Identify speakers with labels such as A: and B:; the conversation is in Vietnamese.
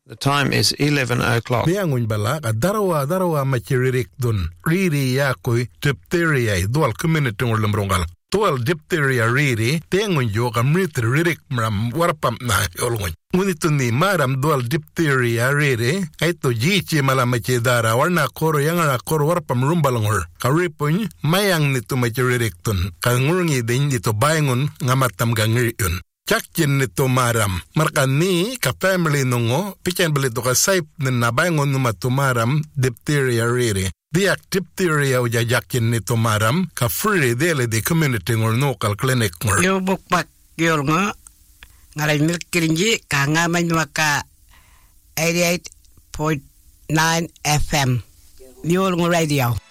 A: The time is 11 o'clock.
B: Niangun bala darawa machiririk dun riri yakoi diphtheria dual community ngolumrongal. Dual diphtheria riri tengun yoga ririk mram warpam na yolgun. Unituni maram dual diphtheria riri aito jichi malamachi dara warna koro yangara koro warpam rumbalongor. Karipun mayang nitu machiririk dun kangurungi din dito bayangun ngamatam gangiriun. Chakkin nito maram. Markani ka family nungo, pichen balito ka saip na nabangon numatumaram diphtheria riri. Diak diphtheria o jajakin nito maram, ka free dele di community ngor local clinic ngor.
C: Yo bukpak yor nga, ngaray milk kirinji, ka nga man waka 88.9 FM. Yor ngo radio.